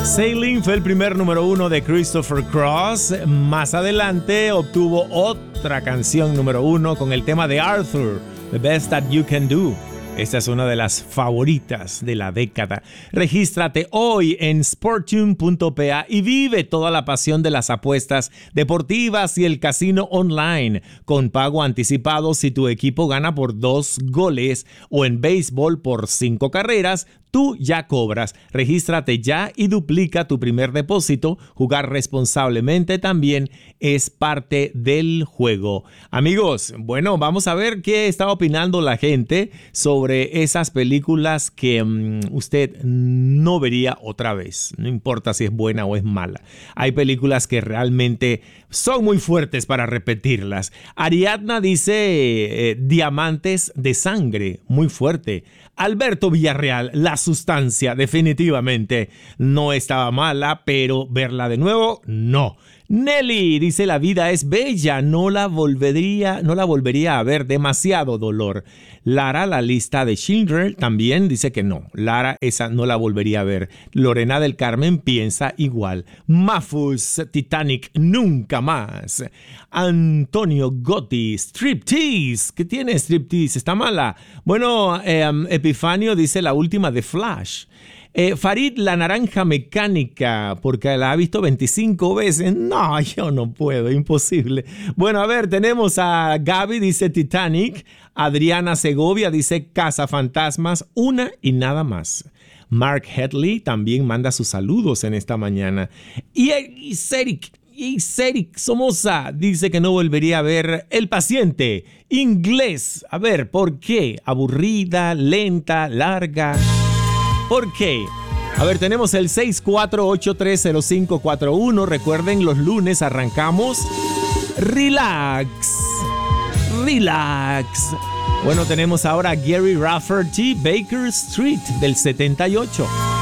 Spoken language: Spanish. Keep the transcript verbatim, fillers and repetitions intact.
Sailing fue el primer número uno de Christopher Cross. Más adelante obtuvo otra canción número uno con el tema de Arthur, The Best That You Can Do. Esta es una de las favoritas de la década. Regístrate hoy en sportune punto p a y vive toda la pasión de las apuestas deportivas y el casino online con pago anticipado si tu equipo gana por dos goles o en béisbol por cinco carreras. Tú ya cobras. Regístrate ya y duplica tu primer depósito. Jugar responsablemente también es parte del juego. Amigos, bueno, vamos a ver qué está opinando la gente sobre esas películas que um, usted no vería otra vez. No importa si es buena o es mala. Hay películas que realmente son muy fuertes para repetirlas. Ariadna dice eh, Diamantes de Sangre, muy fuerte. Alberto Villarreal, La Sustancia, definitivamente no estaba mala, pero verla de nuevo, no. Nelly dice La vida es bella, no la volvería, no la volvería a ver, demasiado dolor. Lara, La lista de Schindler, también dice que no. Lara, esa no la volvería a ver. Lorena del Carmen piensa igual. Mafus, Titanic, nunca más. Antonio Gotti, Striptease, ¿qué tiene Striptease? ¿Está mala? Bueno, eh, Epifanio dice la última de Flash. Eh, Farid, La naranja mecánica, porque la ha visto veinticinco veces. No, yo no puedo, imposible. Bueno, a ver, tenemos a Gaby, dice Titanic. Adriana Segovia dice Cazafantasmas, una y nada más. Mark Headley también manda sus saludos en esta mañana. Y, y Ceric, y Ceric Somoza dice que no volvería a ver El paciente. Inglés, a ver, ¿por qué? Aburrida, lenta, larga. ¿Por qué? A ver, tenemos el seis cuatro ocho tres cero cinco cuatro uno. Recuerden, los lunes arrancamos Relax. Relax. Bueno, tenemos ahora a Gary Rafferty, Baker Street, del setenta y ocho.